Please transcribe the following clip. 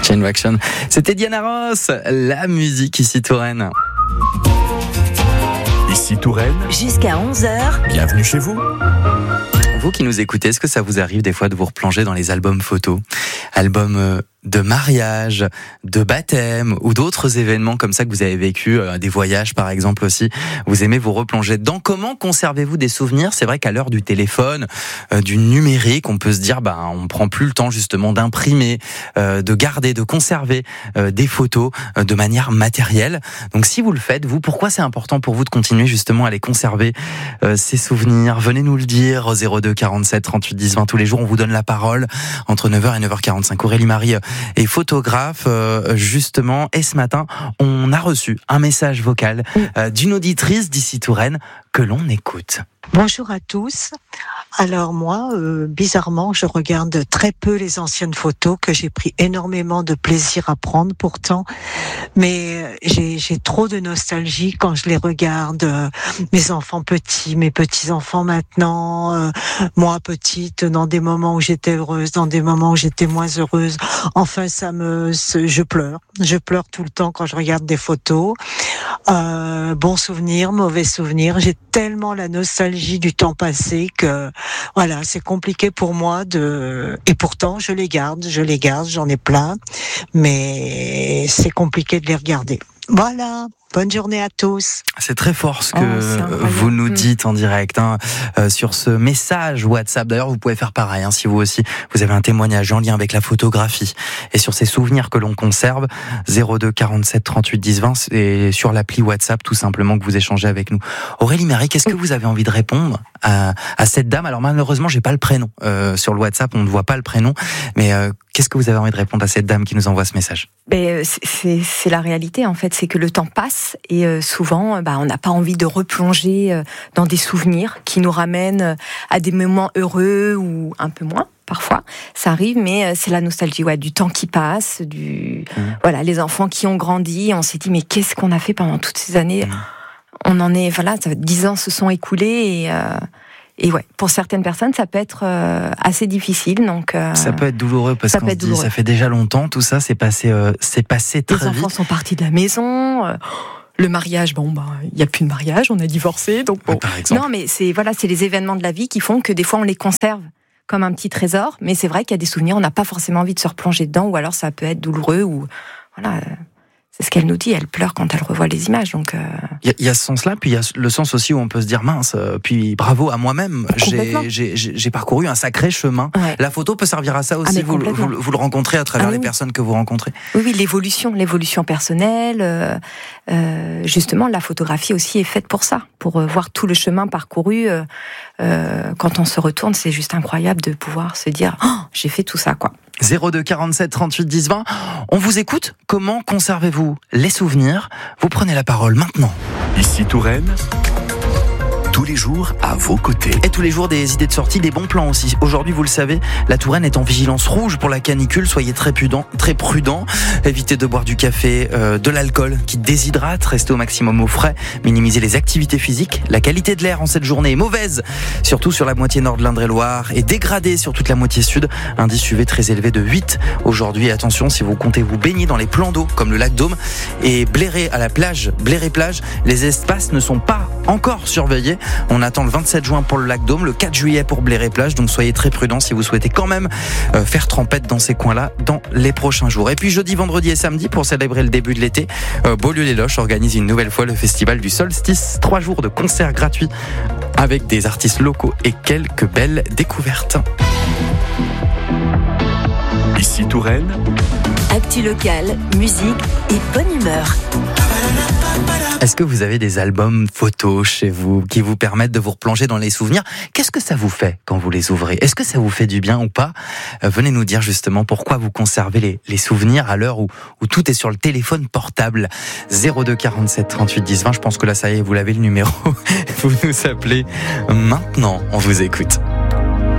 Chain Reaction. C'était Diana Ross, la musique ici Touraine. Ici Touraine. Jusqu'à 11h. Bienvenue chez vous. Vous qui nous écoutez, est-ce que ça vous arrive des fois de vous replonger dans les albums photos ? Albums de mariage, de baptême ou d'autres événements comme ça que vous avez vécu, des voyages par exemple aussi. Vous aimez vous replonger dedans. Comment conservez-vous des souvenirs ? C'est vrai qu'à l'heure du téléphone, du numérique, on peut se dire, on prend plus le temps justement d'imprimer, de garder, de conserver des photos de manière matérielle. Donc si vous le faites, vous, pourquoi c'est important pour vous de continuer justement à les conserver, ces souvenirs ? Venez nous le dire, 02 47 38 10 20 tous les jours. On vous donne la parole entre 9h et 9h45. Aurélie Marie est photographe justement, et ce matin on a reçu un message vocal d'une auditrice d'ici Touraine que l'on écoute. Bonjour à tous. Alors moi, bizarrement, je regarde très peu les anciennes photos que j'ai pris énormément de plaisir à prendre pourtant, mais j'ai trop de nostalgie quand je les regarde. Mes enfants petits, mes petits-enfants maintenant, moi petite, dans des moments où j'étais heureuse, dans des moments où j'étais moins heureuse. Enfin, je pleure tout le temps quand je regarde des photos. Bons souvenirs, mauvais souvenirs. J'ai tellement la nostalgie du temps passé que voilà, c'est compliqué pour moi et pourtant je les garde, j'en ai plein, mais c'est compliqué de les regarder. Voilà. Bonne journée à tous. C'est très fort ce que vous nous dites en direct sur ce message WhatsApp. D'ailleurs, vous pouvez faire pareil si vous aussi vous avez un témoignage en lien avec la photographie et sur ces souvenirs que l'on conserve. 02 47 38 10 20 et sur l'appli WhatsApp tout simplement que vous échangez avec nous. Aurélie Marie, qu'est-ce que vous avez envie de répondre à cette dame ? Alors malheureusement, j'ai pas le prénom sur le WhatsApp, on ne voit pas le prénom, mais qu'est-ce que vous avez envie de répondre à cette dame qui nous envoie ce message ? C'est la réalité en fait, c'est que le temps passe. Et souvent, on n'a pas envie de replonger dans des souvenirs qui nous ramènent à des moments heureux ou un peu moins. Parfois, ça arrive, mais c'est la nostalgie, du temps qui passe, les enfants qui ont grandi. On s'est dit, mais qu'est-ce qu'on a fait pendant toutes ces années ? On en est, 10 ans se sont écoulés et pour certaines personnes, ça peut être assez difficile. Donc, ça peut être douloureux parce qu'on se dit, ça fait déjà longtemps, tout ça, c'est passé très vite. Les enfants sont partis de la maison. Le mariage, il y a plus de mariage, on a divorcé, donc bon. Par exemple. Non, mais c'est les événements de la vie qui font que des fois on les conserve comme un petit trésor. Mais c'est vrai qu'il y a des souvenirs, on n'a pas forcément envie de se replonger dedans, ou alors ça peut être douloureux ou c'est ce qu'elle nous dit, elle pleure quand elle revoit les images. Donc il y a ce sens-là, puis il y a le sens aussi où on peut se dire mince, puis bravo à moi-même, j'ai parcouru un sacré chemin. Ouais. La photo peut servir à ça aussi, vous le rencontrez à travers les personnes que vous rencontrez. Oui, l'évolution personnelle, justement la photographie aussi est faite pour ça, pour voir tout le chemin parcouru. Quand on se retourne, c'est juste incroyable de pouvoir se dire j'ai fait tout ça, quoi. 02 47 38 10 20. On vous écoute. Comment conservez-vous les souvenirs ? Vous prenez la parole maintenant. Ici Touraine. Tous les jours à vos côtés. Et tous les jours des idées de sortie, des bons plans aussi. Aujourd'hui, vous le savez, la Touraine est en vigilance rouge pour la canicule. Soyez très prudents. Évitez de boire du café, de l'alcool qui déshydrate. Restez au maximum au frais. Minimisez les activités physiques. La qualité de l'air en cette journée est mauvaise, surtout sur la moitié nord de l'Indre-et-Loire, et dégradée sur toute la moitié sud. Indice UV très élevé de 8 aujourd'hui. Attention, si vous comptez vous baigner dans les plans d'eau comme le lac Dôme et Bléré à la plage, Bléré plage, les espaces ne sont pas encore surveillés. On attend le 27 juin pour le lac Dôme, le 4 juillet pour Bléré plage, donc soyez très prudents si vous souhaitez quand même faire trempette dans ces coins-là dans les prochains jours. Et puis jeudi, vendredi et samedi, pour célébrer le début de l'été, Beaulieu-les-Loches organise une nouvelle fois le festival du solstice, 3 jours de concerts gratuits avec des artistes locaux et quelques belles découvertes. Ici Touraine. Actu locale, musique et bonne humeur. Est-ce que vous avez des albums photos chez vous qui vous permettent de vous replonger dans les souvenirs ? Qu'est-ce que ça vous fait quand vous les ouvrez ? Est-ce que ça vous fait du bien ou pas ? Venez nous dire justement pourquoi vous conservez les souvenirs à l'heure où tout est sur le téléphone portable. 02 47 38 10 20. Je pense que là, ça y est, vous l'avez le numéro. Vous nous appelez maintenant. On vous écoute.